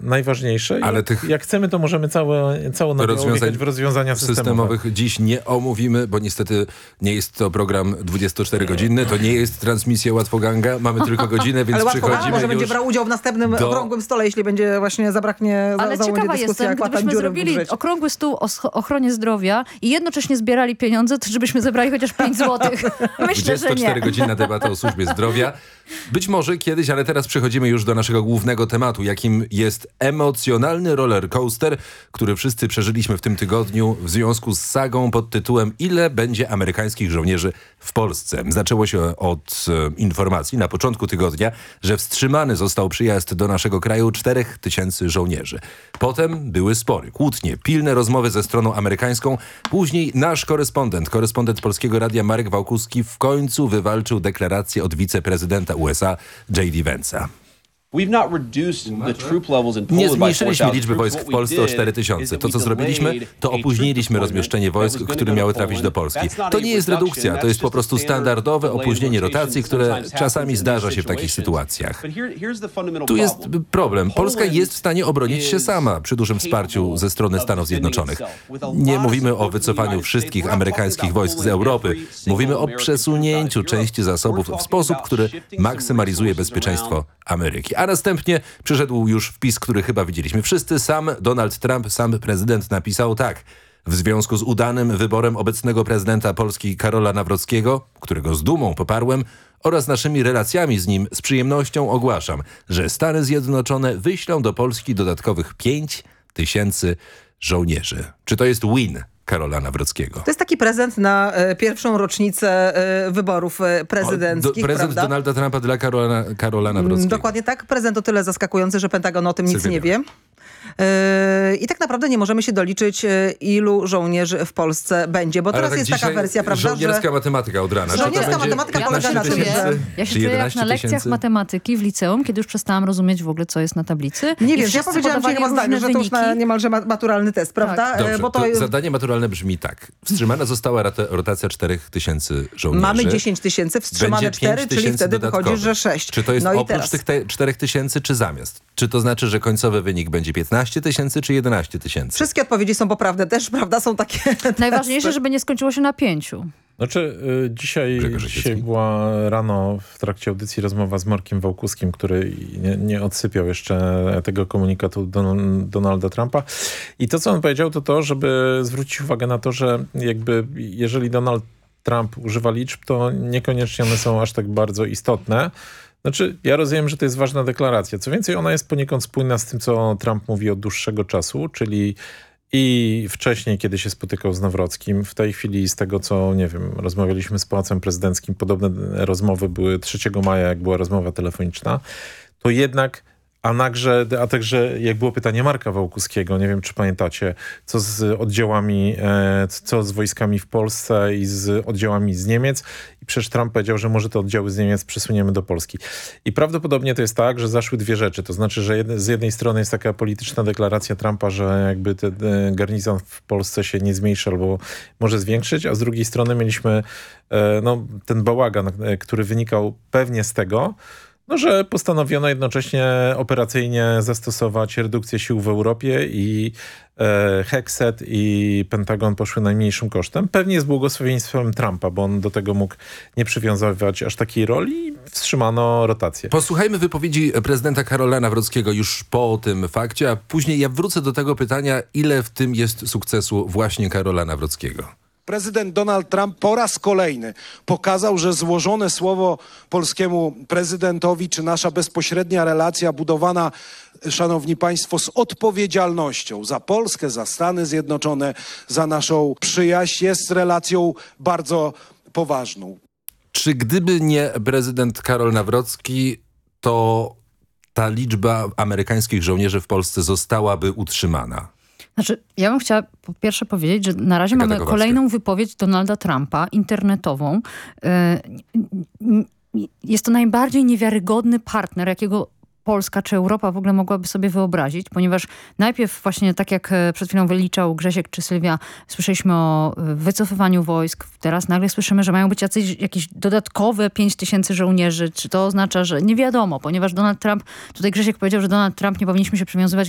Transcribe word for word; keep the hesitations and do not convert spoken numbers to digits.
najważniejsze. Ale jak, tych jak chcemy, to możemy całe, całą rozwiązań w rozwiązania systemowe. systemowych dziś nie omówimy, bo niestety nie jest to program dwudziestoczterogodzinny, to nie jest transmisja Łatwoganga, mamy tylko godzinę, więc Ale przychodzimy Łatwoganga może już będzie brał udział w następnym do... okrągłym stole, jeśli będzie właśnie zabraknie za, Ale za ciekawa dyskusja, jestem, jak łatać gdybyśmy dziury w zrobili budżecie. okrągły stół o sch- ochronie zdrowia i jednocześnie zbierali pieniądze, to żebyśmy zebrali chociaż pięć złotych. Myślę, że nie. dwudziestoczterogodzinna debata o służbie zdrowia. Być może kiedyś, ale teraz przechodzimy już do naszego głównego tematu, jakim jest emocjonalny roller coaster, który wszyscy przeżyliśmy w tym tygodniu w związku z sagą pod tytułem Ile będzie amerykańskich żołnierzy w Polsce? Zaczęło się od e, informacji na początku tygodnia, że wstrzymany został przyjazd do naszego kraju czterech tysięcy żołnierzy. Potem były spory, kłótnie, pilne rozmowy ze stroną amerykańską. Później nasz korespondent, korespondent Polskiego Radia Marek Wałkuski w końcu wywalczył deklarację od wiceprezydenta U S A J D Vance'a. Nie zmniejszyliśmy liczby wojsk w Polsce o cztery tysiące. To, co zrobiliśmy, to opóźniliśmy rozmieszczenie wojsk, które miały trafić do Polski. To nie jest redukcja, to jest po prostu standardowe opóźnienie rotacji, które czasami zdarza się w takich sytuacjach. Tu jest problem. Polska jest w stanie obronić się sama przy dużym wsparciu ze strony Stanów Zjednoczonych. Nie mówimy o wycofaniu wszystkich amerykańskich wojsk z Europy. Mówimy o przesunięciu części zasobów w sposób, który maksymalizuje bezpieczeństwo Ameryki. A następnie przyszedł już wpis, który chyba widzieliśmy wszyscy. Sam Donald Trump, sam prezydent napisał tak. W związku z udanym wyborem obecnego prezydenta Polski Karola Nawrockiego, którego z dumą poparłem, oraz naszymi relacjami z nim z przyjemnością ogłaszam, że Stany Zjednoczone wyślą do Polski dodatkowych pięć tysięcy żołnierzy. Czy to jest win Karola Nawrockiego? To jest taki prezent na e, pierwszą rocznicę e, wyborów e, prezydenckich, o, do, prezent prawda? Donalda Trumpa dla Karola, Karola Nawrockiego. Dokładnie tak. Prezent o tyle zaskakujący, że Pentagon o tym nic Sylwia. nie wie. Yy, I tak naprawdę nie możemy się doliczyć, yy, ilu żołnierzy w Polsce będzie, bo Ale teraz tak jest taka dzisiaj wersja, prawda, żołnierska że... matematyka od rana. Żołnierska Czy to będzie matematyka polega na tym, piętnaście że... tysięcy, Ja się czy czuję jak jedenaście na lekcjach tysięcy? matematyki w liceum, kiedy już przestałam rozumieć w ogóle, co jest na tablicy. Nie I wiesz, ja wszyscy powiedziałam ci podawali chyba zdanie, różne że to już na wyniki. niemalże ma- maturalny test, prawda? Tak. Yy, Dobrze, bo to... to zadanie maturalne brzmi tak. Wstrzymana została rata, rotacja czterech tysięcy żołnierzy. Mamy dziesięć tysięcy, wstrzymane Będzie cztery, pięć czyli tysięcy wtedy wychodzi, dodatkowych. że sześć. Czy to jest no i oprócz teraz. tych te czterech tysięcy, czy zamiast? Czy to znaczy, że końcowy wynik będzie piętnaście tysięcy, czy jedenaście tysięcy? Wszystkie odpowiedzi są poprawne też, prawda? Są takie... Najważniejsze, żeby nie skończyło się na pięciu. Znaczy, y, dzisiaj, Grzegorz dzisiaj Osiecki. była rano w trakcie audycji rozmowa z Markiem Wałkuskim, który nie, nie odsypiał jeszcze tego komunikatu Don, Donalda Trumpa. I to, co on powiedział, to to, żeby zwrócić uwagę na to, że jakby jeżeli Donald Trump używa liczb, to niekoniecznie one są aż tak bardzo istotne. Znaczy, ja rozumiem, że to jest ważna deklaracja. Co więcej, ona jest poniekąd spójna z tym, co Trump mówi od dłuższego czasu, czyli i wcześniej, kiedy się spotykał z Nawrockim, w tej chwili z tego, co, nie wiem, rozmawialiśmy z Pałacem Prezydenckim, podobne rozmowy były trzeciego maja, jak była rozmowa telefoniczna, to jednak, a także, a także jak było pytanie Marka Wałkuskiego, nie wiem, czy pamiętacie, co z oddziałami, e, co z wojskami w Polsce i z oddziałami z Niemiec. I przecież Trump powiedział, że może te oddziały z Niemiec przesuniemy do Polski. I prawdopodobnie to jest tak, że zaszły dwie rzeczy. To znaczy, że jedne, z jednej strony jest taka polityczna deklaracja Trumpa, że jakby ten e, garnizon w Polsce się nie zmniejszy albo może zwiększyć, a z drugiej strony mieliśmy e, no, ten bałagan, e, który wynikał pewnie z tego, no, że postanowiono jednocześnie operacyjnie zastosować redukcję sił w Europie i e, Hexet i Pentagon poszły najmniejszym kosztem. Pewnie z błogosławieństwem Trumpa, bo on do tego mógł nie przywiązywać aż takiej roli i wstrzymano rotację. Posłuchajmy wypowiedzi prezydenta Karola Nawrockiego już po tym fakcie, a później ja wrócę do tego pytania, ile w tym jest sukcesu właśnie Karola Nawrockiego. Prezydent Donald Trump po raz kolejny pokazał, że złożone słowo polskiemu prezydentowi, czy nasza bezpośrednia relacja budowana, szanowni państwo, z odpowiedzialnością za Polskę, za Stany Zjednoczone, za naszą przyjaźń jest relacją bardzo poważną. Czy gdyby nie prezydent Karol Nawrocki, to ta liczba amerykańskich żołnierzy w Polsce zostałaby utrzymana? Znaczy, ja bym chciała po pierwsze powiedzieć, że na razie mamy kolejną wypowiedź Donalda Trumpa, internetową. Jest to najbardziej niewiarygodny partner, jakiego Polska czy Europa w ogóle mogłaby sobie wyobrazić, ponieważ najpierw właśnie tak jak przed chwilą wyliczał Grzesiek czy Sylwia, słyszeliśmy o wycofywaniu wojsk. Teraz nagle słyszymy, że mają być jacyś, jakieś dodatkowe pięć tysięcy żołnierzy. Czy to oznacza, że nie wiadomo, ponieważ Donald Trump, tutaj Grzesiek powiedział, że Donald Trump nie powinniśmy się przywiązywać